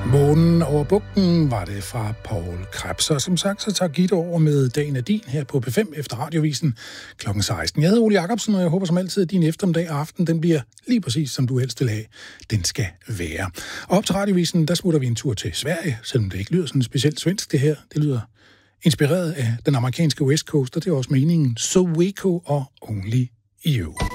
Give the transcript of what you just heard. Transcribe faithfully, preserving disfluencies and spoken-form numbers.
Månen over bugten var det fra Poul Krebs. Og som sagt, så tager Gitte over med Dagen er din her på P fem efter Radiovisen klokken seksten. Jeg hedder Ole Jacobsen, og jeg håber som altid, at din eftermiddag og aften, den bliver lige præcis, som du helst vil have. Den skal være. Og op til Radiovisen, der smutter vi en tur til Sverige, selvom det ikke lyder sådan specielt svensk det her. Det lyder inspireret af den amerikanske West Coast, og det er også meningen. So Waco og Only You.